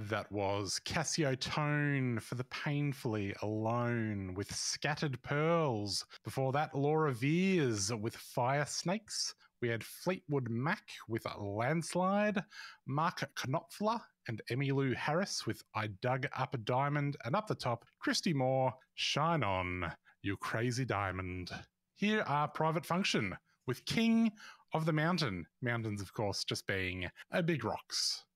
That was Cassio Tone for The Painfully Alone with Scattered Pearls. Before that, Laura Veers with Fire Snakes. We had Fleetwood Mac with Landslide, Mark Knopfler and Emmylou Harris with I Dug Up a Diamond, and up the top, Christy Moore, Shine On, You Crazy Diamond. Here are Private Function with King of the Mountain. Mountains, of course, just being big rocks.